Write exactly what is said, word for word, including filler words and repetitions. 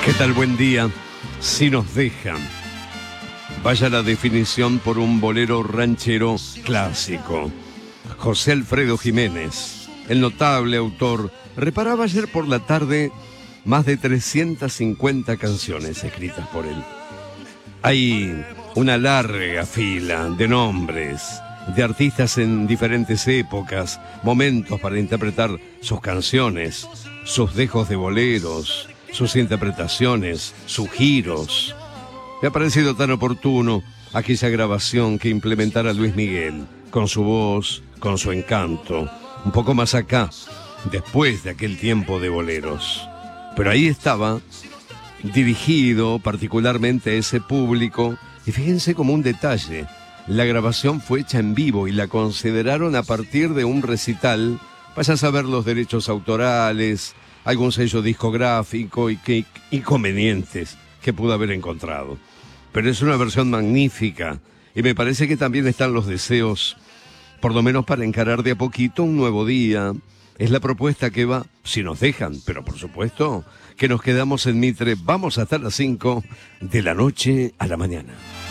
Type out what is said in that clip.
¿Qué tal? Buen día. Si nos dejan. Vaya la definición por un bolero ranchero clásico. José Alfredo Jiménez, el notable autor, reparaba ayer por la tarde más de trescientas cincuenta canciones escritas por él. Hay una larga fila de nombres, de artistas en diferentes épocas, momentos para interpretar sus canciones, sus dejos de boleros, sus interpretaciones, sus giros. Me ha parecido tan oportuno aquella grabación que implementara Luis Miguel, con su voz, con su encanto, un poco más acá, después de aquel tiempo de boleros. Pero ahí estaba, dirigido particularmente a ese público, y fíjense como un detalle, la grabación fue hecha en vivo y la consideraron a partir de un recital, vaya a saber los derechos autorales, algún sello discográfico y qué inconvenientes que pudo haber encontrado. Pero es una versión magnífica y me parece que también están los deseos, por lo menos para encarar de a poquito un nuevo día. Es la propuesta que va, si nos dejan, pero por supuesto que nos quedamos en Mitre. Vamos hasta las cinco de la noche a la mañana.